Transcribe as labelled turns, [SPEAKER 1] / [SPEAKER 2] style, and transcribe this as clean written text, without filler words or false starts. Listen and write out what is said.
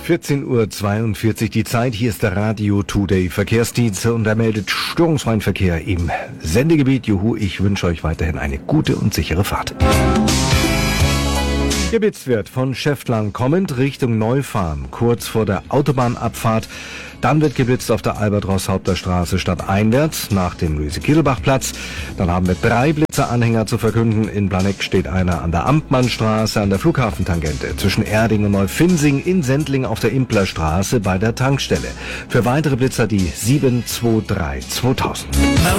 [SPEAKER 1] 14:42 Uhr die Zeit. Hier ist der Radio Today Verkehrsdienst und er meldet störungsfreien Verkehr im Sendegebiet. Juhu, ich wünsche euch weiterhin eine gute und sichere Fahrt. Geblitzt wird von Schäftlarn kommend Richtung Neufahren, kurz vor der Autobahnabfahrt. Dann wird geblitzt auf der Albatros-Haupterstraße stadteinwärts nach dem Luise-Kiedelbach-Platz. Dann haben wir 3 Blitzeranhänger zu verkünden. In Planegg steht einer an der Amtmannstraße an der Flughafentangente. Zwischen Erding und Neufinzing, in Sendling auf der Implerstraße bei der Tankstelle. Für weitere Blitzer die 723 2000.